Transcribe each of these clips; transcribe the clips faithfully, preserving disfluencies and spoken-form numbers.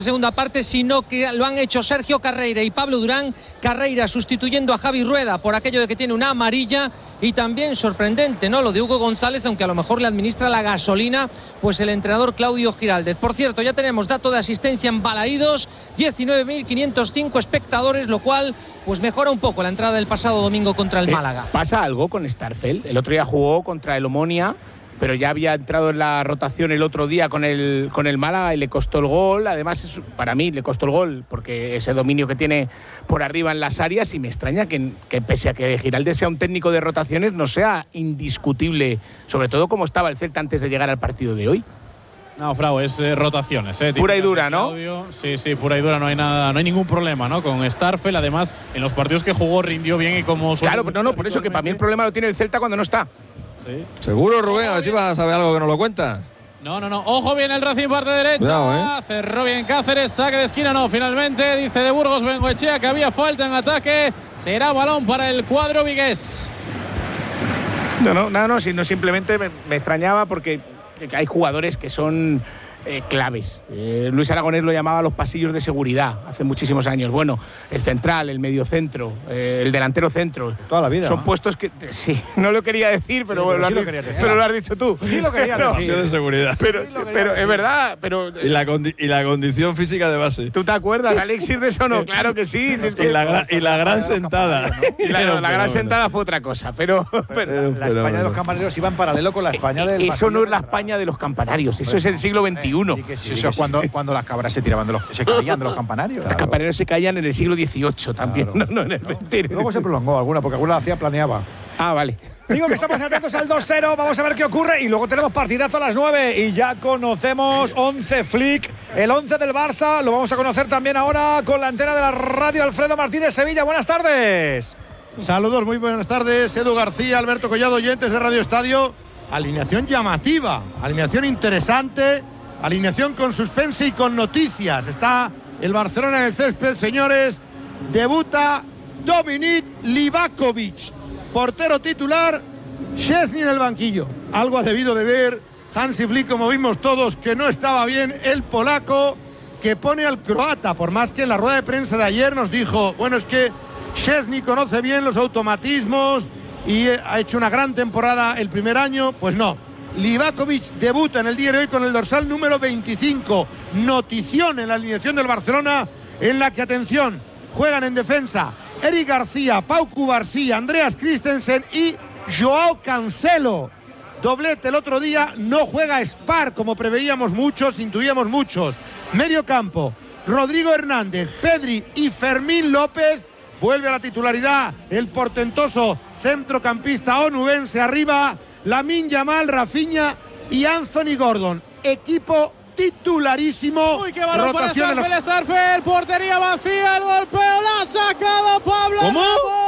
segunda parte, sino que lo han hecho Sergio Carreira y Pablo Durán. Carreira sustituyendo a Javi Rueda por aquello de que tiene una amarilla, y también sorprendente, ¿no?, lo de Hugo González, aunque a lo mejor le administra la gasolina pues el entrenador Claudio Giraldez. Por cierto, ya tenemos dato de asistencia en Balaídos, diecinueve mil quinientos cinco espectadores, lo cual pues mejora un poco la entrada del pasado domingo contra el eh, Málaga. ¿Pasa algo con Starfelt? El otro día jugó contra el Omonia, pero ya había entrado en la rotación el otro día con el, con el Málaga y le costó el gol. Además, es, para mí le costó el gol porque ese dominio que tiene por arriba en las áreas, y me extraña que, que pese a que Giraldez sea un técnico de rotaciones, no sea indiscutible, sobre todo como estaba el Celta antes de llegar al partido de hoy. No, Frau, es eh, rotaciones, eh, pura y dura, ¿no? Sí, sí, pura y dura, no hay nada, no hay ningún problema, ¿no? Con Starfelt, además, en los partidos que jugó rindió bien y como… Claro, no, no, por eso que para mí el problema lo tiene el Celta cuando no está. Sí. ¿Seguro, Rubén? A ver si vas a saber algo que nos lo cuentas. No, no, no. Ojo, bien el Racing, parte derecha. Cuidado, ¿eh? Cerró bien Cáceres, saque de esquina, no. Finalmente dice de Burgos Bengoechea que había falta en ataque. Será balón para el cuadro vigués. No, no, no, no, sino simplemente me, me extrañaba porque hay jugadores que son eh, claves. Eh, Luis Aragonés lo llamaba los pasillos de seguridad hace muchísimos años. Bueno, el central, el mediocentro, eh, el delantero centro. Toda la vida. Son ¿no? puestos que… Sí, no lo quería decir, pero, sí, pero, lo, sí has, lo, decir. pero lo has dicho tú. Sí lo quería no, decir. de seguridad. Pero, sí pero es verdad, pero… Y la, condi y la condición física de base. ¿Tú te acuerdas, Alexis, de eso? No, claro que sí. Si es que y, la gra y la gran sentada. Claro, la gran sentada fue otra cosa, pero… pero la España de los campanarios iba en paralelo con la España del… Eso no es la España de los campanarios, eso es el siglo veintiuno. Sí, sí, eso es cuando, cuando las cabras se tiraban de los… se caían de los campanarios. Los campanarios se caían en el siglo dieciocho también, Claro. no, no en el veinte. Luego se prolongó alguna, porque alguna la hacía, planeaba. Ah, vale. Digo que estamos atentos al dos cero, vamos a ver qué ocurre, y luego tenemos partidazo a las nueve y ya conocemos once Flick, el once del Barça, lo vamos a conocer también ahora con la antena de la radio. Alfredo Martínez, Sevilla, buenas tardes. Saludos, muy buenas tardes. Edu García, Alberto Collado, oyentes de Radio Estadio. Alineación llamativa, alineación interesante, alineación con suspense y con noticias. Está el Barcelona en el césped, señores. Debuta Dominik Livakovic, portero titular. Szczęsny en el banquillo. Algo ha debido de ver Hansi Flick, como vimos todos, que no estaba bien el polaco, que pone al croata, por más que en la rueda de prensa de ayer nos dijo, bueno, es que Szczęsny conoce bien los automatismos y ha hecho una gran temporada el primer año. Pues no, Livakovic debuta en el día de hoy con el dorsal número veinticinco. Notición en la alineación del Barcelona, en la que, atención, juegan en defensa Eric García, Pau Cubarsí, Andreas Christensen y Joao Cancelo. Doblete el otro día, no juega Spar, como preveíamos muchos, intuíamos muchos. Medio campo, Rodrigo Hernández, Pedri y Fermín López. Vuelve a la titularidad el portentoso centrocampista onubense. Arriba, Lamine Yamal, Rafinha y Anthony Gordon. Equipo titularísimo. Uy, qué balón para Rotación en la- Starfelt, Starfelt, portería vacía, el golpeo, la ha sacado Pablo. ¿Cómo?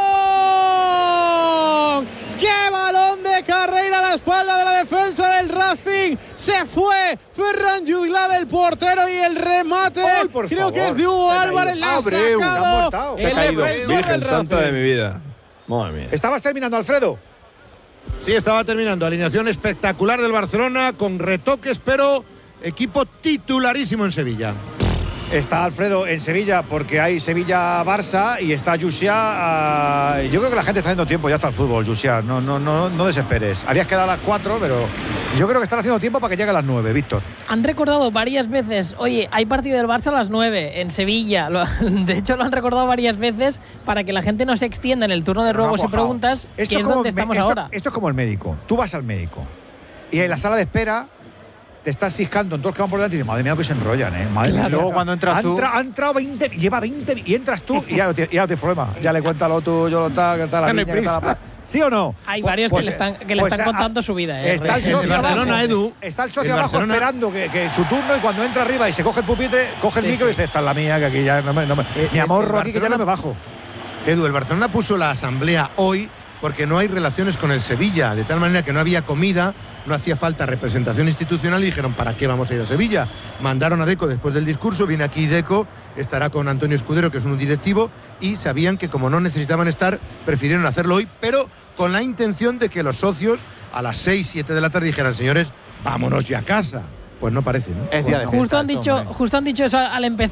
Ramón. ¡Qué balón de Carreira a la espalda de la defensa del Racing! Se fue Ferran Juglar, el portero, y el remate Ay, por creo favor. que es de Hugo Se ha Álvarez. La ha caído. Abreu, se ha sacado muertado. Se ha el caído. defensor Virgen del santa de Racing. mi vida. Madre mía. Estabas terminando, Alfredo. Sí, estaba terminando. Alineación espectacular del Barcelona, con retoques, pero equipo titularísimo en Sevilla. Está Alfredo en Sevilla porque hay Sevilla-Barça y está Jussiá. Uh, yo creo que la gente está haciendo tiempo ya hasta el fútbol, Jussiá. No, no, no, no desesperes. Habías quedado a las cuatro, pero yo creo que están haciendo tiempo para que llegue a las nueve, Víctor. Han recordado varias veces, oye, hay partido del Barça a las nueve en Sevilla. Lo, de hecho, lo han recordado varias veces para que la gente no se extienda en el turno de ruegos y preguntas, Esto que es como donde me- estamos esto, ahora. Esto es como el médico. Tú vas al médico y en la sala de espera te estás ciscando en todos los que van por delante y dices, madre mía, que se enrollan, ¿eh? Madre mía. Luego cuando entras ha tú- entra- ha entrado veinte, lleva veinte y entras tú y ya no tienes, ya no tienes problema. Ya le cuentas lo tuyo, lo tal, que tal, la No hay niña, que tal, prisa. ¿sí o no? Hay Pues- varios pues, que le están, que le pues, están a- contando su vida. ¿eh? Está el En el socio Barcelona, abajo, Edu, está el socio el abajo Barcelona- esperando que, que su turno, y cuando entra arriba y se coge el pupitre, coge el Sí, micro sí. y dice, esta es la mía, que aquí ya no me, no me- Eh, me eh, amorro el aquí, que ya no me Barcelona- bajo. Edu, el Barcelona puso la asamblea hoy porque no hay relaciones con el Sevilla, de tal manera que no había comida, no hacía falta representación institucional y dijeron, ¿para qué vamos a ir a Sevilla? Mandaron a Deco después del discurso, viene aquí Deco, estará con Antonio Escudero, que es un directivo, y sabían que como no necesitaban estar, prefirieron hacerlo hoy, pero con la intención de que los socios a las seis, siete de la tarde dijeran, señores, vámonos ya a casa. Pues no parece, ¿no? Es día de Justo fiesta han esto, dicho, hombre. justo han dicho eso al empezar.